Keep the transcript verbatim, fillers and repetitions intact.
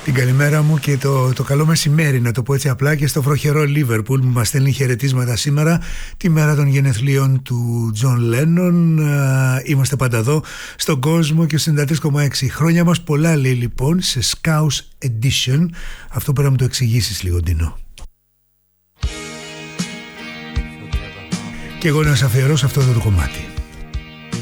Την καλημέρα μου και το, το καλό μεσημέρι, να το πω έτσι απλά, και στο βροχερό Λίβερπουλ που μας στέλνει χαιρετίσματα σήμερα, τη μέρα των γενεθλίων του Τζον Λένον. Είμαστε πάντα εδώ στον κόσμο και στο ενενήντα τρία κόμμα έξι. Χρόνια μας πολλά, λέει λοιπόν, σε Scouse Edition. Αυτό πρέπει να μου το εξηγήσεις λίγο, Ντίνο. Και εγώ να σας αφιερώσω αυτό το κομμάτι.